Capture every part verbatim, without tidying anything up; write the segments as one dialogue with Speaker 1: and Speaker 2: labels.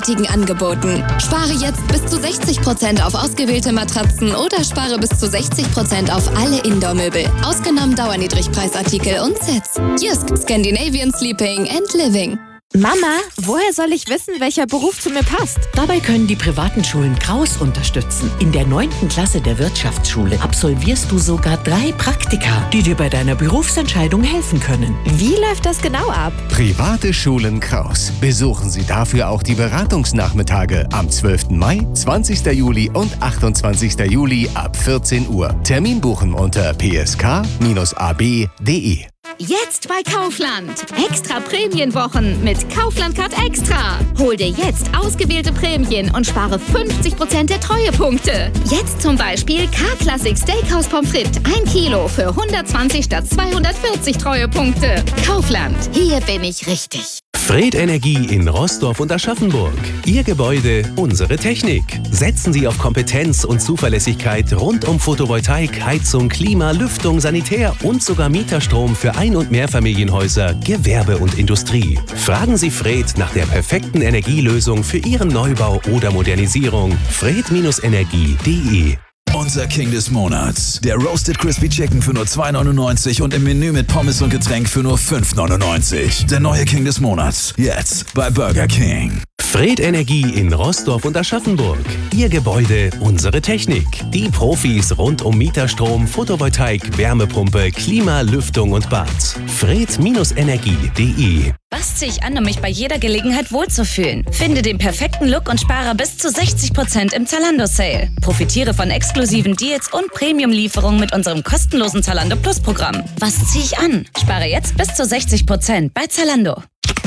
Speaker 1: Angeboten. Spare jetzt bis zu sechzig Prozent auf ausgewählte Matratzen oder spare bis zu sechzig Prozent auf alle Indoor-Möbel. Ausgenommen Dauerniedrigpreisartikel und Sets. Jysk, Scandinavian Sleeping and Living.
Speaker 2: Mama, woher soll ich wissen, welcher Beruf zu mir passt?
Speaker 3: Dabei können die privaten Schulen Kraus unterstützen. In der neunten Klasse der Wirtschaftsschule absolvierst du sogar drei Praktika, die dir bei deiner Berufsentscheidung helfen können.
Speaker 2: Wie läuft das genau ab?
Speaker 4: Private Schulen Kraus. Besuchen Sie dafür auch die Beratungsnachmittage am zwölften Mai, zwanzigsten Juli und achtundzwanzigsten Juli ab vierzehn Uhr. Termin buchen unter p s k Bindestrich a b punkt d e.
Speaker 5: Jetzt bei Kaufland. Extra Prämienwochen mit Kaufland Card Extra. Hol dir jetzt ausgewählte Prämien und spare fünfzig Prozent der Treuepunkte. Jetzt zum Beispiel K-Classic Steakhouse Pommes frites ein Kilo für hundertzwanzig statt zweihundertvierzig Treuepunkte. Kaufland. Hier bin ich richtig.
Speaker 6: Fred Energie in Roßdorf und Aschaffenburg. Ihr Gebäude, unsere Technik. Setzen Sie auf Kompetenz und Zuverlässigkeit rund um Photovoltaik, Heizung, Klima, Lüftung, Sanitär und sogar Mieterstrom für Ein- und Mehrfamilienhäuser, Gewerbe und Industrie. Fragen Sie Fred nach der perfekten Energielösung für Ihren Neubau oder Modernisierung. fred Energie punkt de.
Speaker 7: Unser King des Monats. Der Roasted Crispy Chicken für nur zwei neunundneunzig und im Menü mit Pommes und Getränk für nur fünf neunundneunzig. Der neue King des Monats. Jetzt bei Burger King.
Speaker 6: Fred Energie in Roßdorf und Aschaffenburg. Ihr Gebäude, unsere Technik. Die Profis rund um Mieterstrom, Photovoltaik, Wärmepumpe, Klima, Lüftung und Bad. fred Energie punkt de.
Speaker 8: Was ziehe ich an, um mich bei jeder Gelegenheit wohlzufühlen? Finde den perfekten Look und spare bis zu sechzig Prozent im Zalando-Sale. Profitiere von exklusiven Deals und Premium-Lieferungen mit unserem kostenlosen Zalando Plus-Programm. Was ziehe ich an? Spare jetzt bis zu sechzig Prozent bei Zalando.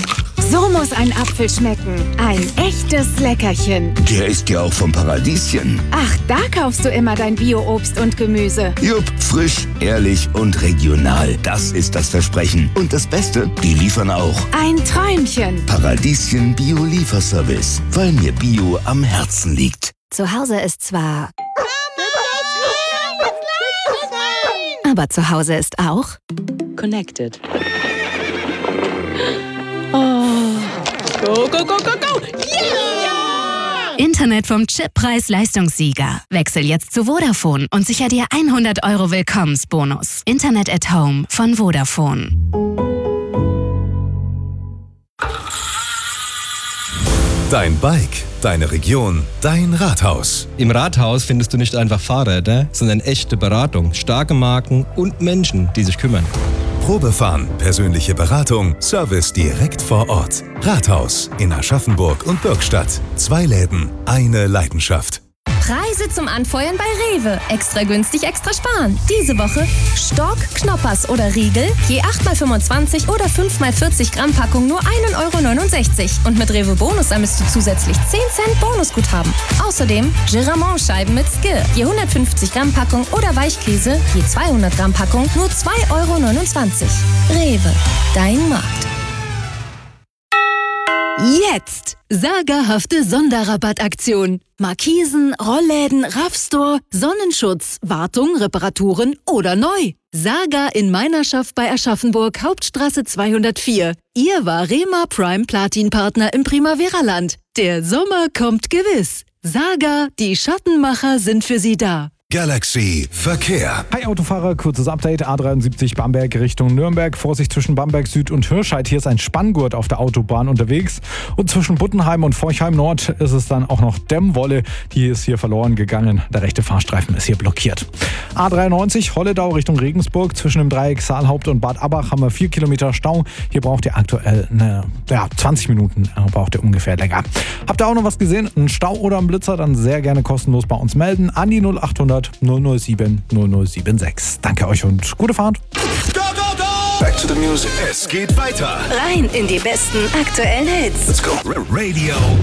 Speaker 2: So muss ein Apfel schmecken. Ein echtes Leckerchen.
Speaker 9: Der ist ja auch vom Paradieschen.
Speaker 2: Ach, da kaufst du immer dein Bio-Obst und Gemüse.
Speaker 9: Jupp, frisch, ehrlich und regional. Das ist das Versprechen. Und das Beste, die liefern auch.
Speaker 2: Ein Träumchen.
Speaker 9: Paradieschen Bio-Lieferservice. Weil mir Bio am Herzen liegt.
Speaker 1: Zu Hause ist zwar... Aber zu Hause ist auch...
Speaker 3: Connected.
Speaker 10: Go, go, go, go, go! Yeah!
Speaker 11: Internet vom Chip-Preis-Leistungssieger. Wechsel jetzt zu Vodafone und sicher dir hundert Euro Willkommensbonus. Internet at Home von Vodafone.
Speaker 12: Dein Bike, deine Region, dein Rathaus.
Speaker 13: Im Rathaus findest du nicht einfach Fahrräder, sondern echte Beratung, starke Marken und Menschen, die sich kümmern.
Speaker 12: Probefahren, persönliche Beratung, Service direkt vor Ort. Rathaus in Aschaffenburg und Bürgstadt. Zwei Läden, eine Leidenschaft.
Speaker 14: Preise zum Anfeuern bei Rewe. Extra günstig, extra sparen. Diese Woche Stork, Knoppers oder Riegel, je acht mal fünfundzwanzig oder fünf mal vierzig Gramm Packung nur ein Euro neunundsechzig. Und mit Rewe Bonus sammelst du zusätzlich zehn Cent Bonusguthaben. Außerdem Giramont-Scheiben mit Skir, je hundertfünfzig Gramm Packung oder Weichkäse, je zweihundert Gramm Packung nur zwei Euro neunundzwanzig. Rewe, dein Markt.
Speaker 15: Jetzt! Sagerhafte Sonderrabattaktion. Markisen, Rollläden, Raffstore, Sonnenschutz, Wartung, Reparaturen oder neu. Saga in Meinerschaft bei Aschaffenburg, Hauptstraße zweihundertvier. Ihr Varema Prime Platin Partner im Primavera-Land. Der Sommer kommt gewiss. Saga, die Schattenmacher sind für Sie da.
Speaker 12: Galaxy Verkehr.
Speaker 16: Hi Autofahrer, kurzes Update. A dreiundsiebzig Bamberg Richtung Nürnberg. Vorsicht zwischen Bamberg Süd und Hirscheid. Hier ist ein Spanngurt auf der Autobahn unterwegs. Und zwischen Buttenheim und Forchheim Nord ist es dann auch noch Dämmwolle. Die ist hier verloren gegangen. Der rechte Fahrstreifen ist hier blockiert. A dreiundneunzig Holledau Richtung Regensburg. Zwischen dem Dreieck Saalhaupt und Bad Abbach haben wir vier Kilometer Stau. Hier braucht ihr aktuell eine, ja, zwanzig Minuten. Braucht ihr ungefähr länger. Habt ihr auch noch was gesehen? Ein Stau oder ein Blitzer? Dann sehr gerne kostenlos bei uns melden. An die null achthundert null null sieben null null sieben sechs. Danke euch und gute Fahrt.
Speaker 12: Go, go, go! Back to the music. Es geht weiter.
Speaker 15: Rein in die besten aktuellen Hits.
Speaker 12: Let's go. Radio